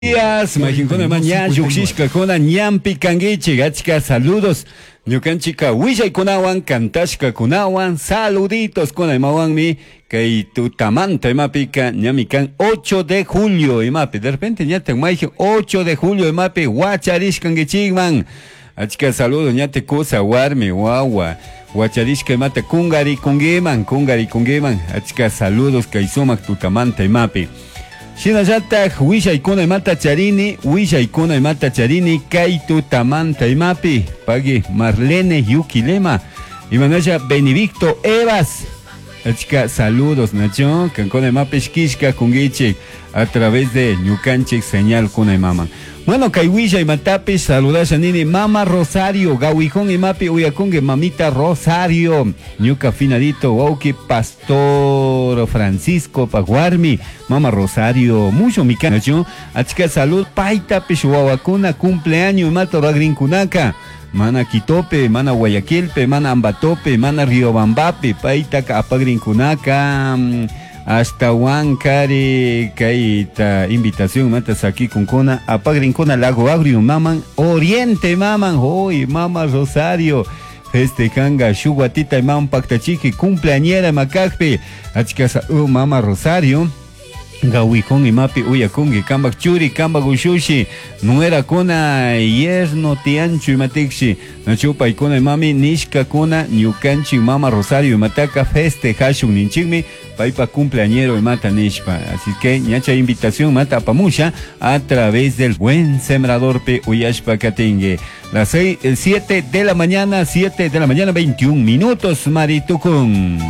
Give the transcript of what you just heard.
Días, Majincona Maña, Yuxishka Kona, Ñampi Kangichi, Gachka, saludos. Ñukanchika, Wishay Kunawan, Kantashka Kunawan, saluditos con Mawan mi, que tu tamanta emapica, Ñamikan, 8 de julio, emapi, de repente ya te maije, 8 de julio, emapi, Huacharish Kangichigman. Achika, saludos, ya te cosa, Warmi, Wawa. Huacharishka mata Kungari Kungeman, Achika, saludos, Kaisumak tu tamanta emapi. Shinayata, Wisha Ikuna Mata Charini, Kaitu Tamanta Imapi, Pagi Marlene Yukilema, Imanaya Benedicto Evas. Chica, saludos, Nacho, Cancona Imapi Shkishka Kungichik, a través de Ñukanchik señal Kuna Mama. Bueno, Kaiwisha y Matapi, saludas a Nini, Mama Rosario, Gawijón y Mapi, Uyakunge, Mamita Rosario, Ñuka Finadito, Wauki, Pastor Francisco Paguarmi, Mama Rosario, mucho mi canacho, Achika salud, Paita Pishuawakuna, cumpleaños, Mato Bagrinkunaka, Mana Quitope, Mana Guayaquilpe, Mana Ambatope, Mana Riobambape, Paita Apagrinkunaka, hasta Huancari, Kaita, invitación, matas aquí con Cona, Apagrincona, Lago Agrio, Maman, Oriente, Maman, hoy, Mama Rosario, Kanga, Shuguatita, y Maman Pactachiqui, cumpleañera, Macacpe, Achicasa, Mama Rosario, Gawijón y Mapi, Uyakungi, Kambak Churi, Kambak Ushushi, Nuera Kona, Yerno Tianchu y Matixi, Nachupa y Kona y Mami, Nishka Kona, Ñukanchi, Mama Rosario y Mataca, Hashun Ninchigmi, Paipa cumpleañero y Mata Nishpa. Así que, ñacha invitación, Mata Pamusha, a través del buen sembrador Pe Uyashpa Katingue. Las 7 de la mañana, 21 minutos, Maritucun.